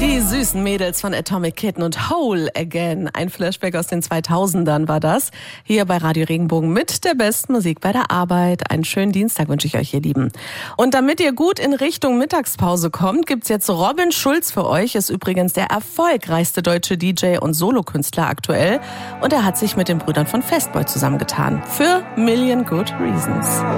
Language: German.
Die süßen Mädels von Atomic Kitten und Whole Again. Ein Flashback aus den 2000ern war das. Hier bei Radio Regenbogen mit der besten Musik bei der Arbeit. Einen schönen Dienstag wünsche ich euch, ihr Lieben. Und damit ihr gut in Richtung Mittagspause kommt, gibt's jetzt Robin Schulz für euch. Ist übrigens der erfolgreichste deutsche DJ und Solokünstler aktuell. Und er hat sich mit den Brüdern von Fastboy zusammengetan. Für Million Good Reasons.